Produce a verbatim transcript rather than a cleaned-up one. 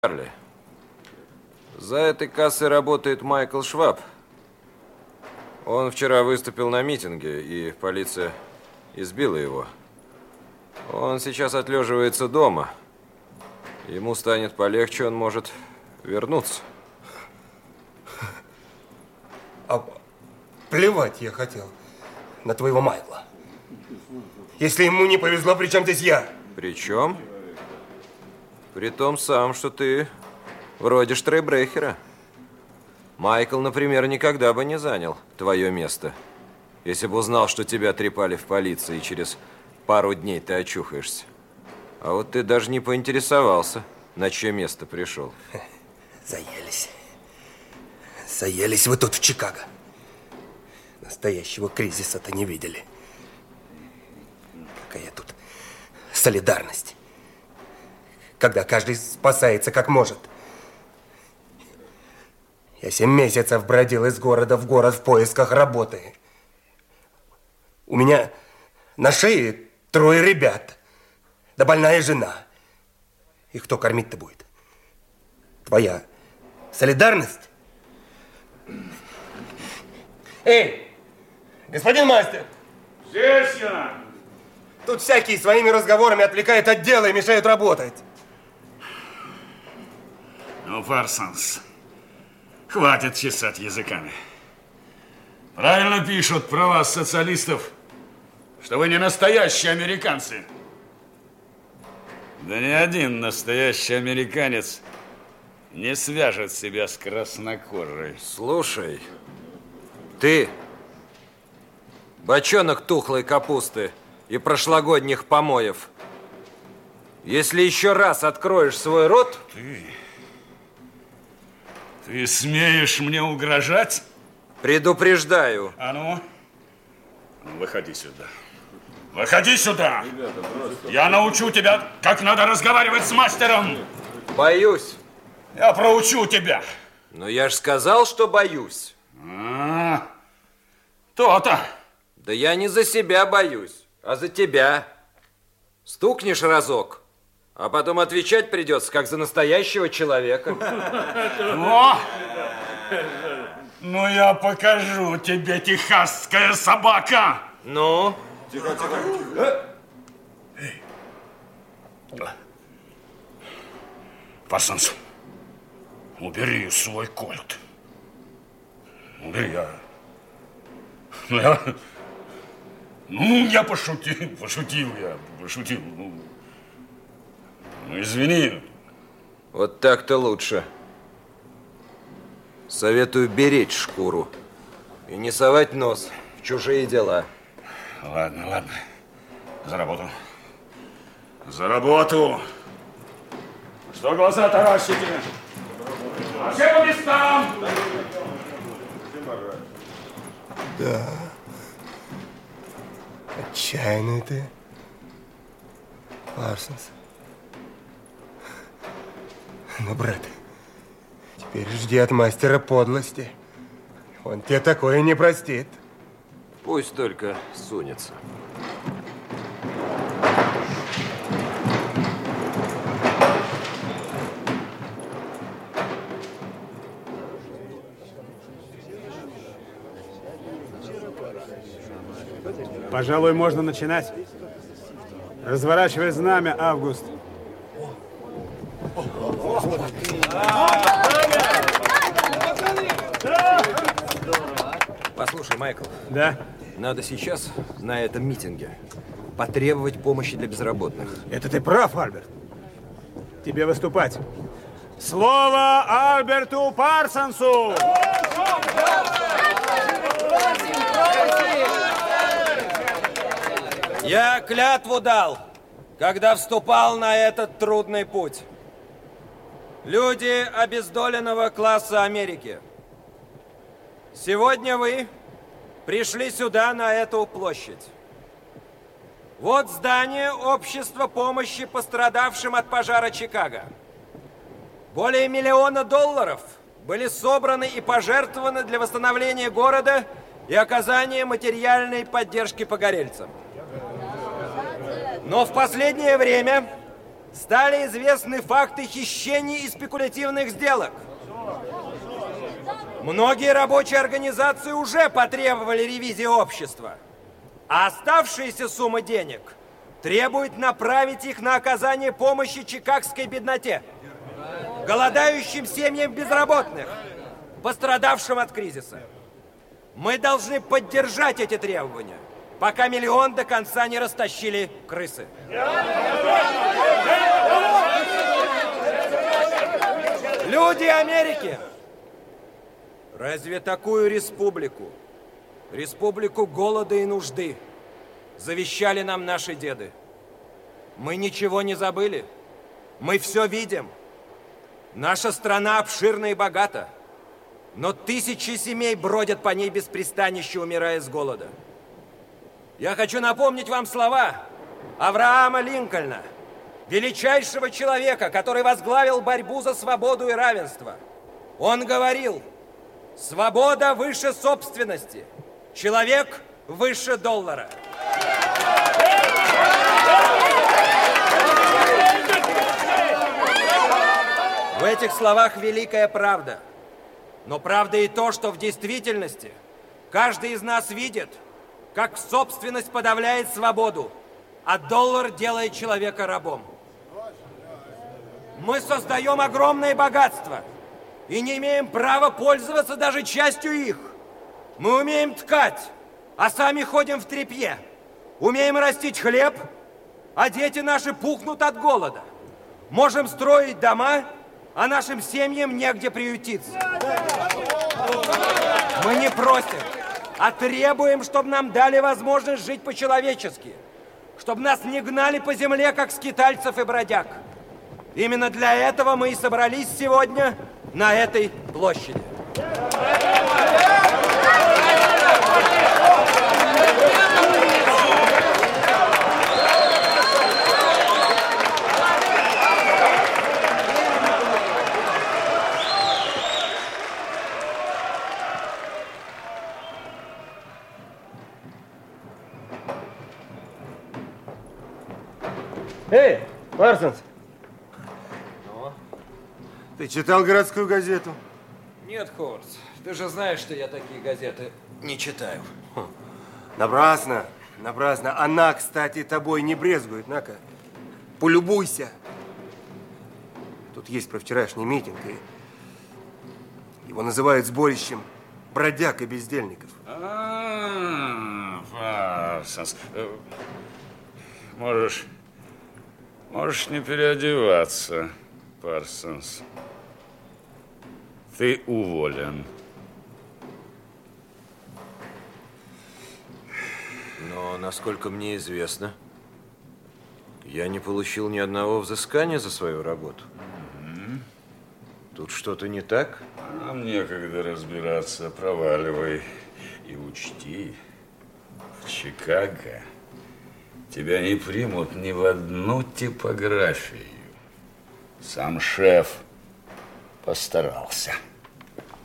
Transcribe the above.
Чарли, за этой кассой работает Майкл Шваб. Он вчера выступил на митинге, и полиция избила его. Он сейчас отлеживается дома. Ему станет полегче, он может вернуться. А плевать я хотел на твоего Майкла. Если ему не повезло, при чем здесь я? При чем? При том самом, что ты вроде Штрейбрехера. Майкл, например, никогда бы не занял твое место, если бы узнал, что тебя трепали в полиции, и через пару дней ты очухаешься. А вот ты даже не поинтересовался, на чье место пришел. Заелись. Заелись вы тут в Чикаго. Настоящего кризиса-то не видели. Какая тут солидарность. Когда каждый спасается как может. Я семь месяцев бродил из города в город в поисках работы. У меня на шее трое ребят. Да больная жена. И кто кормить-то будет? Твоя солидарность? Эй, господин мастер! Здесь я! Тут всякие своими разговорами отвлекают от дела и мешают работать. Ну, Парсонс, хватит чесать языками. Правильно пишут про вас, социалистов, что вы не настоящие американцы. Да ни один настоящий американец не свяжет себя с краснокожей. Слушай, ты, бочонок тухлой капусты и прошлогодних помоев, если еще раз откроешь свой рот... Ты... Ты смеешь мне угрожать? Предупреждаю. А ну, выходи сюда. Выходи сюда! Я научу тебя, как надо разговаривать с мастером. Боюсь. Я проучу тебя. Но я ж сказал, что боюсь. А, то-то. Да я не за себя боюсь, а за тебя. Стукнешь разок, а потом отвечать придется, как за настоящего человека. О! Ну, я покажу тебе, техасская собака. Ну? Тихо, тихо. Эй. Парсонс, убери свой кольт. Убери, я... Ну, я... Ну, я пошутил, пошутил я, пошутил. Ну, ну извини. Вот так-то лучше. Советую беречь шкуру и не совать нос в чужие дела. Ладно, ладно. За работу. За работу. Что глаза таращите? А все по местам! Да. Отчаянный ты, Парсонс. Ну, брат, теперь жди от мастера подлости. Он тебе такое не простит. Пусть только сунется. Пожалуй, можно начинать. Разворачивай знамя, Август. Послушай, Майкл. Да? Надо сейчас на этом митинге потребовать помощи для безработных. Это ты прав, Альберт. Тебе выступать. Слово Альберту Парсонсу! Я клятву дал, когда вступал на этот трудный путь. Люди обездоленного класса Америки, сегодня вы пришли сюда, на эту площадь. Вот здание Общества помощи пострадавшим от пожара Чикаго. Более миллиона долларов были собраны и пожертвованы для восстановления города и оказания материальной поддержки погорельцам. Но в последнее время стали известны факты хищений и спекулятивных сделок. Многие рабочие организации уже потребовали ревизии общества, а оставшиеся суммы денег требуют направить их на оказание помощи чикагской бедноте, голодающим семьям безработных, пострадавшим от кризиса. Мы должны поддержать эти требования, пока миллион до конца не растащили крысы. Люди Америки! Разве такую республику, республику голода и нужды, завещали нам наши деды? Мы ничего не забыли. Мы все видим. Наша страна обширна и богата, но тысячи семей бродят по ней без пристанища, умирая с голода. Я хочу напомнить вам слова Авраама Линкольна, величайшего человека, который возглавил борьбу за свободу и равенство. Он говорил: свобода выше собственности, человек выше доллара. В этих словах великая правда. Но правда и то, что в действительности каждый из нас видит, как собственность подавляет свободу, а доллар делает человека рабом. Мы создаем огромное богатство и не имеем права пользоваться даже частью их. Мы умеем ткать, а сами ходим в тряпье. Умеем растить хлеб, а дети наши пухнут от голода. Можем строить дома, а нашим семьям негде приютиться. Мы не просим, а требуем, чтобы нам дали возможность жить по-человечески, чтобы нас не гнали по земле, как скитальцев и бродяг. Именно для этого мы и собрались сегодня на этой площади. Эй, Парсонс! Ну? Ты читал городскую газету? Нет, Хорс, ты же знаешь, что я такие газеты не читаю. Хм. Напрасно, напрасно. Она, кстати, тобой не брезгует. На-ка, полюбуйся. Тут есть про вчерашний митинг, и его называют сборищем бродяг и бездельников. А, Парсонс, можешь... Можешь не переодеваться, Парсонс. Ты уволен. Но, насколько мне известно, я не получил ни одного взыскания за свою работу. Mm-hmm. Тут что-то не так? Нам некогда разбираться. Проваливай. И учти, в Чикаго тебя не примут ни в одну типографию. Сам шеф постарался.